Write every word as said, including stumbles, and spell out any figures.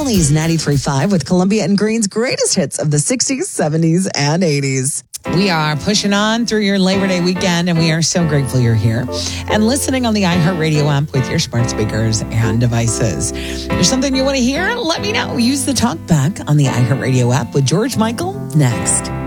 Kelly's ninety-three point five with Columbia and Green's greatest hits of the sixties, seventies, and eighties. We are pushing on through your Labor Day weekend, and we are so grateful you're here and listening on the iHeartRadio app with your smart speakers and devices. If there's something you want to hear, let me know. Use the talk back on the iHeartRadio app with George Michael next.